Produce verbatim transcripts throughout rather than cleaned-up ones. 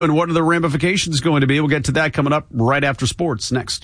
And what are the ramifications going to be? We'll get to that coming up right after sports next.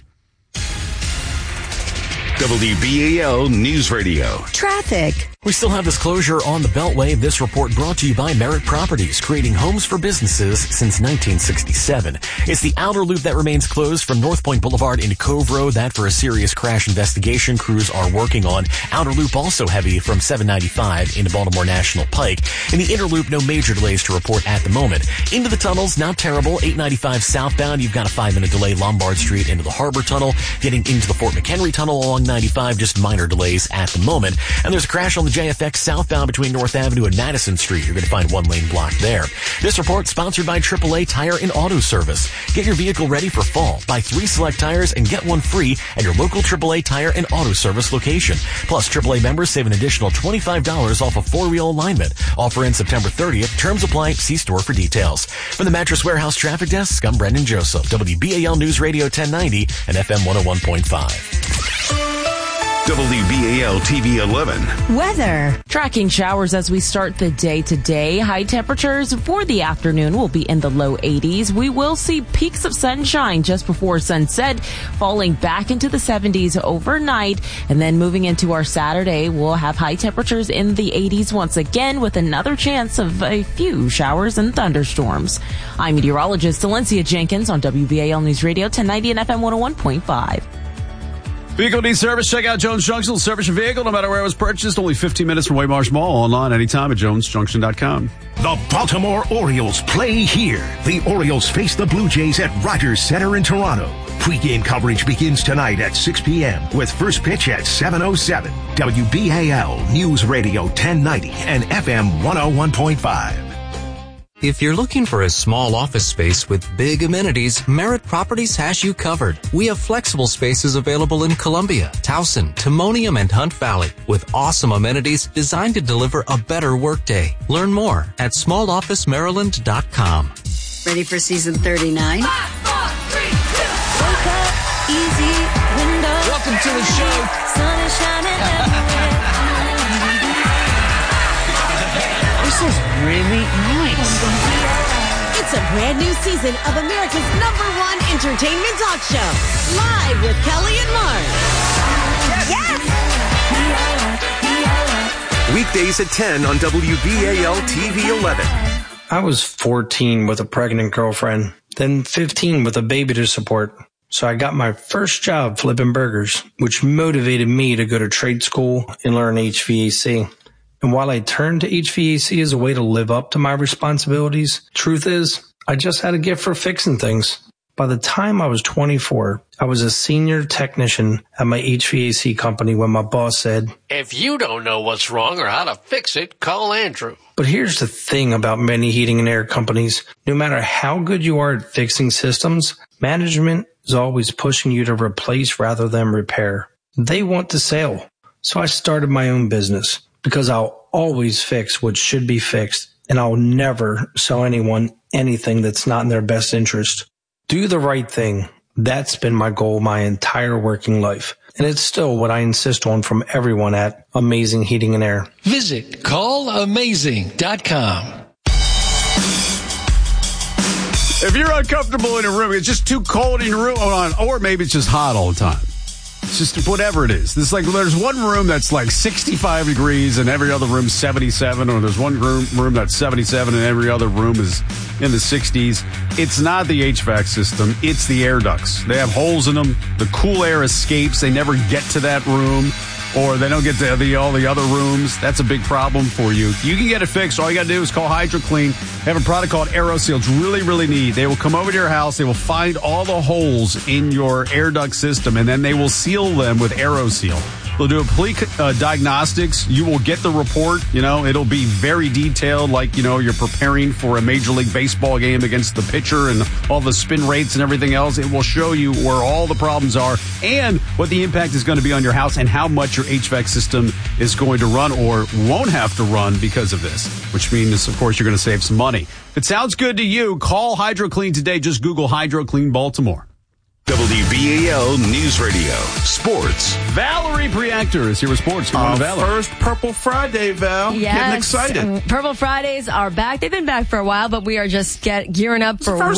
W B A L News Radio. Traffic. We still have this closure on the Beltway. This report brought to you by Merritt Properties, creating homes for businesses since nineteen sixty-seven. It's the outer loop that remains closed from North Point Boulevard into Cove Road. That for a serious crash investigation crews are working on. Outer loop also heavy from seven ninety-five into Baltimore National Pike. In the inner loop, no major delays to report at the moment. Into the tunnels, not terrible. eight ninety-five southbound, you've got a five-minute delay. Lombard Street into the Harbor Tunnel. Getting into the Fort McHenry Tunnel along ninety-five, just minor delays at the moment. And there's a crash on the J F X southbound between North Avenue and Madison Street. You're going to find one lane block there. This report sponsored by triple A Tire and Auto Service. Get your vehicle ready for fall. Buy three select tires and get one free at your local triple A Tire and Auto Service location. Plus, triple A members save an additional twenty-five dollars off a four-wheel alignment. Offer ends September thirtieth. Terms apply. See store for details. From the Mattress Warehouse Traffic Desk, I'm Brendan Joseph. W B A L News Radio ten ninety and F M one oh one point five. W B A L T V eleven. Weather. Tracking showers as we start the day today. High temperatures for the afternoon will be in the low eighties. We will see peaks of sunshine just before sunset, falling back into the seventies overnight. And then moving into our Saturday, we'll have high temperatures in the eighties once again with another chance of a few showers and thunderstorms. I'm meteorologist Valencia Jenkins on W B A L News Radio ten ninety and F M one oh one point five. Vehicle needs service. Check out Jones Junction. We'll service your vehicle no matter where it was purchased. Only fifteen minutes from Waymarsh Mall. Online anytime at jones junction dot com. The Baltimore Orioles play here. The Orioles face the Blue Jays at Rogers Center in Toronto. Pre-game coverage begins tonight at six p.m. with first pitch at seven oh seven. W B A L News Radio ten ninety and F M one oh one point five. If you're looking for a small office space with big amenities, Merritt Properties has you covered. We have flexible spaces available in Columbia, Towson, Timonium, and Hunt Valley with awesome amenities designed to deliver a better workday. Learn more at small office maryland dot com. Ready for season thirty-nine? Five, four, three, two. Wake up, easy window. Welcome to the show. Sun is shining everywhere. This is really nice. It's a brand new season of America's number one entertainment talk show. Live with Kelly and Mark. Yes! yes! Weekdays at ten on W B A L T V eleven. I was fourteen with a pregnant girlfriend, then fifteen with a baby to support. So I got my first job flipping burgers, which motivated me to go to trade school and learn H V A C. And while I turned to H V A C as a way to live up to my responsibilities, truth is, I just had a gift for fixing things. By the time I was twenty-four, I was a senior technician at my H V A C company when my boss said, "If you don't know what's wrong or how to fix it, call Andrew." But here's the thing about many heating and air companies. No matter how good you are at fixing systems, management is always pushing you to replace rather than repair. They want to sell. So I started my own business. Because I'll always fix what should be fixed, and I'll never sell anyone anything that's not in their best interest. Do the right thing. That's been my goal my entire working life. And it's still what I insist on from everyone at Amazing Heating and Air. Visit call amazing dot com. If you're uncomfortable in a room, it's just too cold in your room, or maybe it's just hot all the time. It's just whatever it is. This like there's one room that's like sixty-five degrees and every other room's seventy-seven, or there's one room, room that's seventy-seven and every other room is in the sixties. It's not the H V A C system. It's the air ducts. They have holes in them. The cool air escapes. They never get to that room, or they don't get to the, all the other rooms. That's a big problem for you. You can get it fixed. All you got to do is call HydroClean. They have a product called AeroSeal. It's really, really neat. They will come over to your house. They will find all the holes in your air duct system, and then they will seal them with AeroSeal. They'll do a complete uh, diagnostics. You will get the report. You know, it'll be very detailed, like, you know, you're preparing for a Major League Baseball game against the pitcher and all the spin rates and everything else. It will show you where all the problems are and what the impact is going to be on your house and how much your H V A C system is going to run or won't have to run because of this, which means, of course, you're going to save some money. If it sounds good to you, call HydroClean today. Just Google HydroClean Baltimore. W B A L News Radio. Sports. Valerie Preactor is here with sports. Good morning, Our Valerie. first Purple Friday, Val. Yes. Getting excited. Purple Fridays are back. They've been back for a while, but we are just get, gearing up for